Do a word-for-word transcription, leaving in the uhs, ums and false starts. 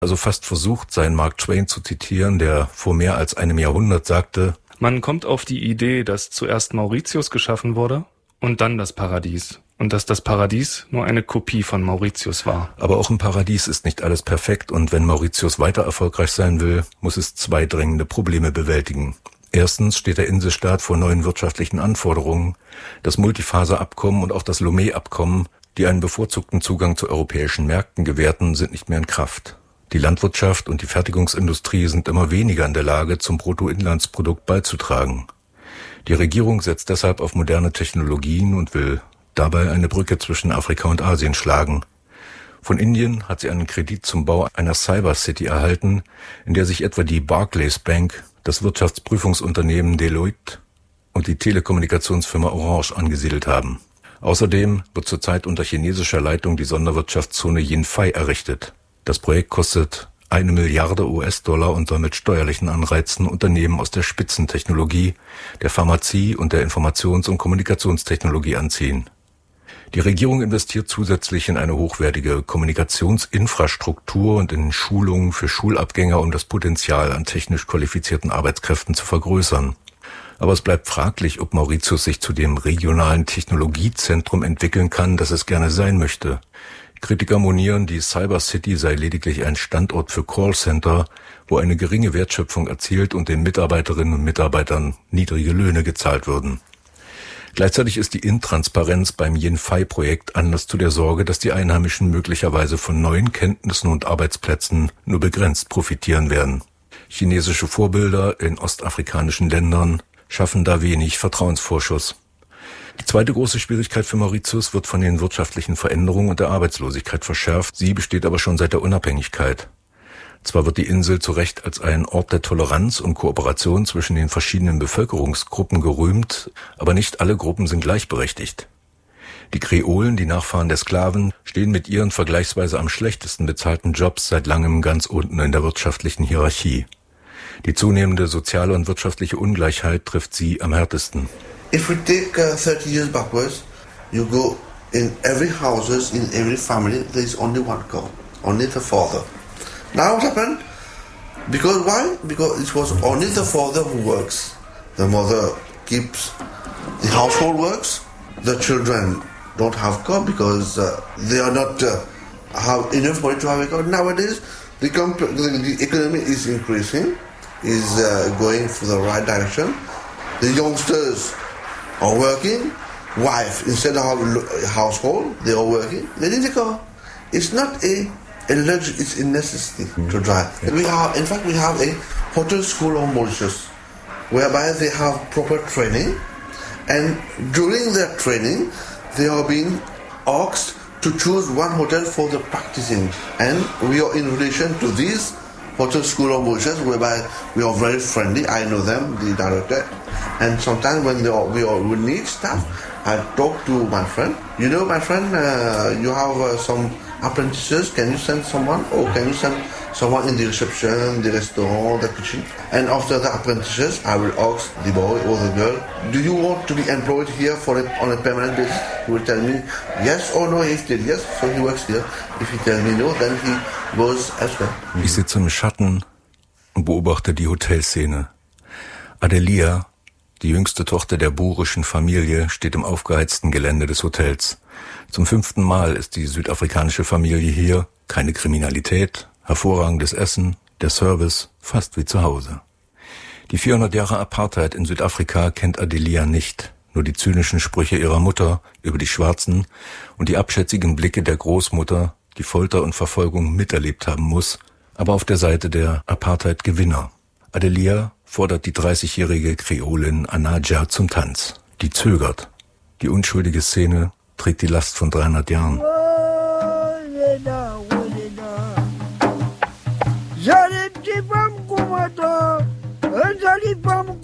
Also fast versucht, seinen Mark Twain zu zitieren, der vor mehr als einem Jahrhundert sagte: Man kommt auf die Idee, dass zuerst Mauritius geschaffen wurde und dann das Paradies. Und dass das Paradies nur eine Kopie von Mauritius war. Aber auch im Paradies ist nicht alles perfekt, und wenn Mauritius weiter erfolgreich sein will, muss es zwei drängende Probleme bewältigen. Erstens steht der Inselstaat vor neuen wirtschaftlichen Anforderungen. Das Multifaserabkommen und auch das Lomé-Abkommen, die einen bevorzugten Zugang zu europäischen Märkten gewährten, sind nicht mehr in Kraft. Die Landwirtschaft und die Fertigungsindustrie sind immer weniger in der Lage, zum Bruttoinlandsprodukt beizutragen. Die Regierung setzt deshalb auf moderne Technologien und will dabei eine Brücke zwischen Afrika und Asien schlagen. Von Indien hat sie einen Kredit zum Bau einer Cyber City erhalten, in der sich etwa die Barclays Bank, das Wirtschaftsprüfungsunternehmen Deloitte und die Telekommunikationsfirma Orange angesiedelt haben. Außerdem wird zurzeit unter chinesischer Leitung die Sonderwirtschaftszone Jinfei errichtet. Das Projekt kostet eine Milliarde U S-Dollar und soll mit steuerlichen Anreizen Unternehmen aus der Spitzentechnologie, der Pharmazie und der Informations- und Kommunikationstechnologie anziehen. Die Regierung investiert zusätzlich in eine hochwertige Kommunikationsinfrastruktur und in Schulungen für Schulabgänger, um das Potenzial an technisch qualifizierten Arbeitskräften zu vergrößern. Aber es bleibt fraglich, ob Mauritius sich zu dem regionalen Technologiezentrum entwickeln kann, das es gerne sein möchte. Kritiker monieren, die Cyber City sei lediglich ein Standort für Callcenter, wo eine geringe Wertschöpfung erzielt und den Mitarbeiterinnen und Mitarbeitern niedrige Löhne gezahlt würden. Gleichzeitig ist die Intransparenz beim Jinfei-Projekt Anlass zu der Sorge, dass die Einheimischen möglicherweise von neuen Kenntnissen und Arbeitsplätzen nur begrenzt profitieren werden. Chinesische Vorbilder in ostafrikanischen Ländern schaffen da wenig Vertrauensvorschuss. Die zweite große Schwierigkeit für Mauritius wird von den wirtschaftlichen Veränderungen und der Arbeitslosigkeit verschärft. Sie besteht aber schon seit der Unabhängigkeit. Zwar wird die Insel zu Recht als ein Ort der Toleranz und Kooperation zwischen den verschiedenen Bevölkerungsgruppen gerühmt, aber nicht alle Gruppen sind gleichberechtigt. Die Kreolen, die Nachfahren der Sklaven, stehen mit ihren vergleichsweise am schlechtesten bezahlten Jobs seit langem ganz unten in der wirtschaftlichen Hierarchie. Die zunehmende soziale und wirtschaftliche Ungleichheit trifft sie am härtesten. If we take uh, thirty years backwards, you go in every houses, in every family, there is only one God, only the father. Now what happened? Because why? Because it was only the father who works. The mother keeps the household works. The children don't have God because uh, they are not uh, have enough money to have a God. Nowadays, the, comp- the, the economy is increasing, is uh, going for the right direction. The youngsters are working. Wife, instead of a household, they are working. They need a car. It's not a A luxury, it's a necessity mm. to drive. Yeah. We have, in fact, we have a hotel school of Mauritius, whereby they have proper training, and during their training, they are being asked to choose one hotel for the practicing. And we are in relation to this hotel school of Mauritius, whereby we are very friendly. I know them, the director, and sometimes when they are, we, are, we need staff, I talk to my friend. You know, my friend, uh, you have uh, some apprentices, can you send someone, or can you send someone in the reception, the restaurant, the kitchen? And after the apprentices, I will ask the boy or the girl, do you want to be employed here for a, on a permanent basis? He will tell me yes or no. If he tells yes, so he works here. If he tells me no, then he goes elsewhere. Ich sitze im Schatten und beobachte die Hotelszene. Adelia, die jüngste Tochter der boerischen Familie, steht im aufgeheizten Gelände des Hotels. Zum fünften Mal ist die südafrikanische Familie hier. Keine Kriminalität, hervorragendes Essen, der Service, fast wie zu Hause. Die vierhundert Jahre Apartheid in Südafrika kennt Adelia nicht. Nur die zynischen Sprüche ihrer Mutter über die Schwarzen und die abschätzigen Blicke der Großmutter, die Folter und Verfolgung miterlebt haben muss, aber auf der Seite der Apartheid-Gewinner. Adelia fordert die dreißigjährige Kreolin Anaja zum Tanz. Die zögert. Die unschuldige Szene trägt die Last von dreihundert Jahren. J'allais petit peu me